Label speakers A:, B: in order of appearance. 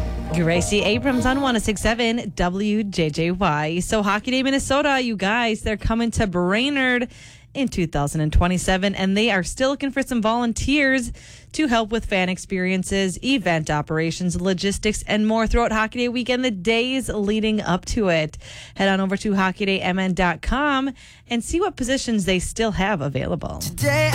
A: Gracie Abrams on 106.7 WJJY. So Hockey Day Minnesota, you guys, they're coming to Brainerd in 2027, and they are still looking for some volunteers to help with fan experiences, event operations, logistics, and more throughout Hockey Day weekend, the days leading up to it. Head on over to hockeydaymn.com and see what positions they still have available.
B: Today